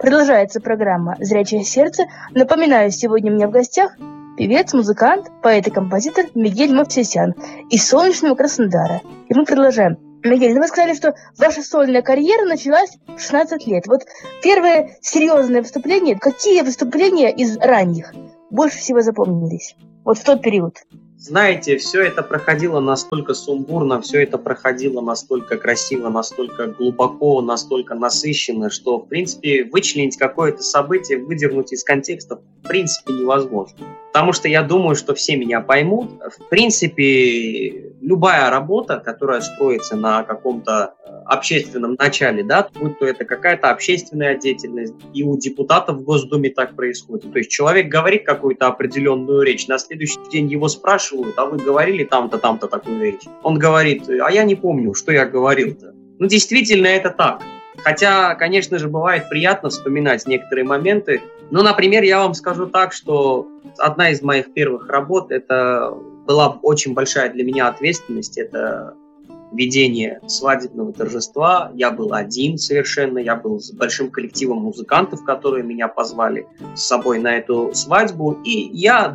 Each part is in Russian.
Продолжается программа «Зрячее сердце». Напоминаю, сегодня у меня в гостях певец, музыкант, поэт и композитор Мигель Мовсесян из солнечного Краснодара. И мы продолжаем. Мигель, вы сказали, что ваша сольная карьера началась в 16 лет. Вот первое серьезное выступление, какие выступления из ранних больше всего запомнились? Вот в тот период. Знаете, все это проходило настолько сумбурно, все это проходило настолько красиво, настолько глубоко, настолько насыщенно, что, в принципе, вычленить какое-то событие, выдернуть из контекста, в принципе, невозможно. Потому что я думаю, что все меня поймут. В принципе, любая работа, которая строится на каком-то общественном начале, да, будь то это какая-то общественная деятельность, и у депутатов в Госдуме так происходит. То есть человек говорит какую-то определенную речь, на следующий день его спрашивают, а вы говорили там-то, там-то такую речь? Он говорит, а я не помню, что я говорил-то. Ну, действительно, это так. Хотя, конечно же, бывает приятно вспоминать некоторые моменты. Ну, например, я вам скажу так, что одна из моих первых работ, это была очень большая для меня ответственность, это ведение свадебного торжества. Я был один совершенно, я был с большим коллективом музыкантов, которые меня позвали с собой на эту свадьбу. И я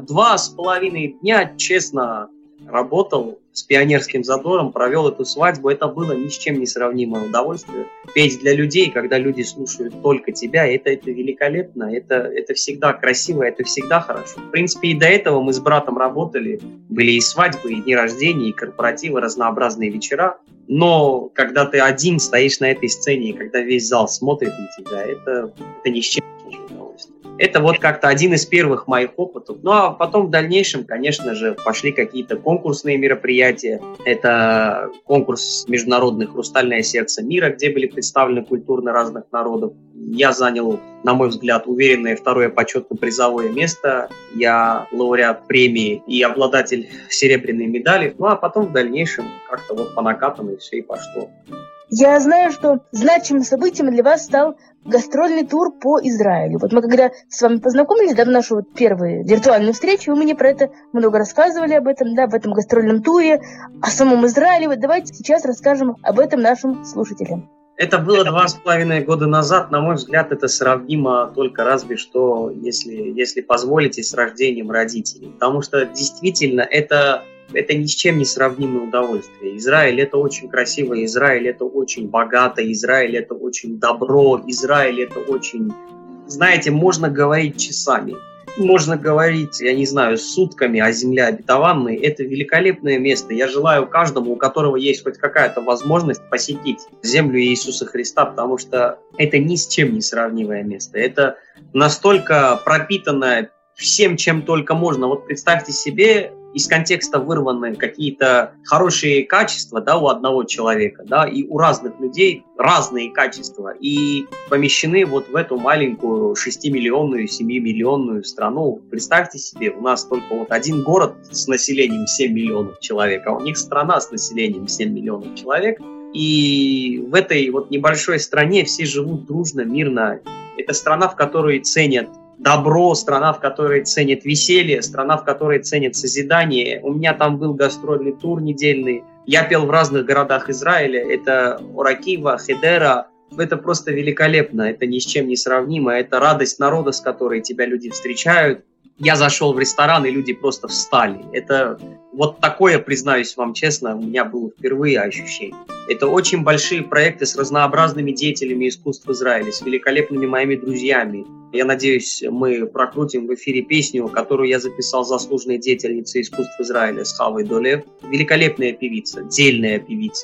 2,5 дня, честно, работал с пионерским задором, провел эту свадьбу. Это было ни с чем не сравнимое удовольствие. Петь для людей, когда люди слушают только тебя, это великолепно, это всегда красиво, это всегда хорошо. В принципе, и до этого мы с братом работали. Были и свадьбы, и дни рождения, и корпоративы, разнообразные вечера. Но когда ты один стоишь на этой сцене, и когда весь зал смотрит на тебя, это ни с чем не удовольствие. Это вот как-то один из первых моих опытов. Ну, а потом в дальнейшем, конечно же, пошли какие-то конкурсные мероприятия. Это конкурс международный «Хрустальное сердце мира», где были представлены культуры разных народов. Я занял, на мой взгляд, уверенное второе почетно-призовое место. Я лауреат премии и обладатель серебряной медали. Ну, а потом в дальнейшем как-то вот по накатанной все и пошло. Я знаю, что значимым событием для вас стал гастрольный тур по Израилю. Вот мы когда с вами познакомились, да, в нашу вот первую виртуальную встречу, вы мне про это много рассказывали об этом, да, в этом гастрольном туре, о самом Израиле. Вот давайте сейчас расскажем об этом нашим слушателям. Это было 2,5 года назад. На мой взгляд, это сравнимо только разве что, если позволите, с рождением родителей. Потому что действительно это ни с чем не сравнимое удовольствие. Израиль – это очень красиво, Израиль – это очень богато, Израиль – это очень добро, Израиль – это очень… Знаете, можно говорить часами, можно говорить, я не знаю, сутками о земле обетованной. Это великолепное место. Я желаю каждому, у которого есть хоть какая-то возможность, посетить землю Иисуса Христа, потому что это ни с чем не сравнимое место. Это настолько пропитанное всем, чем только можно. Вот представьте себе, из контекста вырваны какие-то хорошие качества, да, у одного человека, да, и у разных людей разные качества, и помещены вот в эту маленькую 6-миллионную, 7-миллионную страну. Представьте себе, у нас только вот один город с населением 7 миллионов человек, а у них страна с населением 7 миллионов человек, и в этой вот небольшой стране все живут дружно, мирно. Это страна, в которой ценят добро, страна, в которой ценят веселье, страна, в которой ценят созидание. У меня там был гастрольный тур недельный. Я пел в разных городах Израиля. Это Оракива, Хедера. Это просто великолепно. Это ни с чем не сравнимо. Это радость народа, с которой тебя люди встречают. Я зашел в ресторан, и люди просто встали. Это вот такое, признаюсь вам честно, у меня было впервые ощущение. Это очень большие проекты с разнообразными деятелями искусств в Израиле, с великолепными моими друзьями. Я надеюсь, мы прокрутим в эфире песню, которую я записал с заслуженной деятельницей искусств Израиля, с Хавой Долев. Великолепная певица, дельный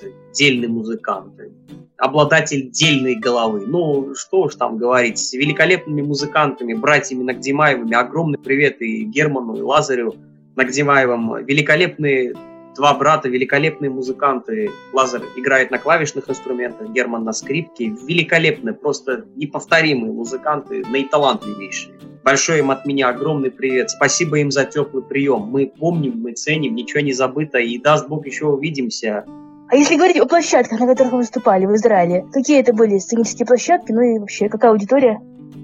музыкант, обладатель дельной головы. Ну, что уж там говорить, с великолепными музыкантами, братьями Нагдимаевыми. Огромный привет и Герману, и Лазарю Нагдимаевым. Великолепные два брата, великолепные музыканты. Лазар играет на клавишных инструментах, Герман на скрипке. Великолепные, просто неповторимые музыканты, наиталантливейшие. Большой им от меня огромный привет. Спасибо им за теплый прием. Мы помним, мы ценим, ничего не забыто. И даст Бог, еще увидимся. А если говорить о площадках, на которых вы выступали в Израиле, какие это были сценические площадки, ну и вообще, какая аудитория?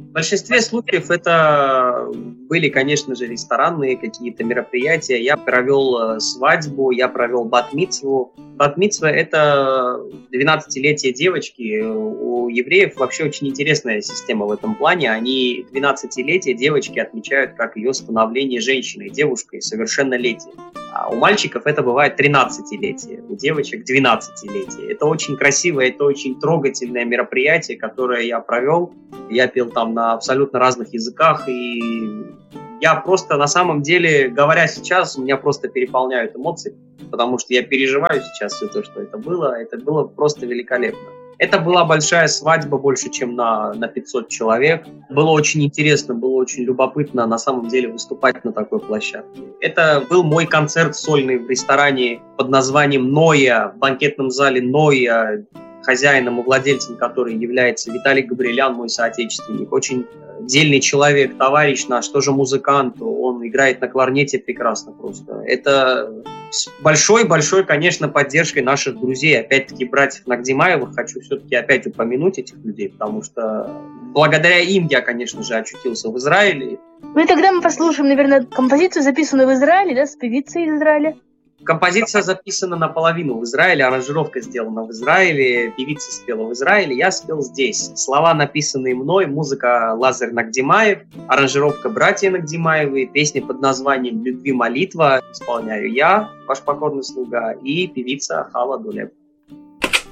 В большинстве случаев это были, конечно же, ресторанные какие-то мероприятия. Я провел свадьбу, я провел бат-мицву. Бат-мицва – это 12-летие девочки. У евреев вообще очень интересная система в этом плане. Они 12-летие девочки отмечают как ее становление женщиной, девушкой, совершеннолетие. А у мальчиков это бывает 13-летие, у девочек 12-летие. Это очень красивое, это очень трогательное мероприятие, которое я провел. Я пел там на абсолютно разных языках, и я просто, на самом деле, говоря сейчас, меня просто переполняют эмоции, потому что я переживаю сейчас все то, что это было просто великолепно. Это была большая свадьба, больше, чем на 500 человек. Было очень интересно, было очень любопытно, на самом деле, выступать на такой площадке. Это был мой концерт сольный в ресторане под названием «Ноя», в банкетном зале «Ноя», хозяином и владельцем который является Виталий Габриэлян, мой соотечественник. Очень дельный человек, товарищ наш, тоже музыкант. Он играет на кларнете прекрасно просто. Это с большой-большой, конечно, поддержкой наших друзей. Опять-таки, братьев Нагдимаевых. Хочу все-таки опять упомянуть этих людей, потому что благодаря им я, конечно же, очутился в Израиле. Ну и тогда мы послушаем, наверное, композицию, записанную в Израиле, да, с певицей из Израиля. Композиция записана наполовину в Израиле, аранжировка сделана в Израиле, певица спела в Израиле, я спел здесь. Слова написанные мной, музыка Лазарь Нагдимаев, аранжировка братья Нагдимаевы, песня под названием «Любви молитва» исполняю я, ваш покорный слуга, и певица Хала Дулеб.